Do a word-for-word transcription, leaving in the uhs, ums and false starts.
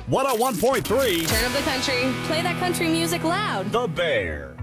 one oh one point three. Turn up the country. Play that country music loud. The Bear.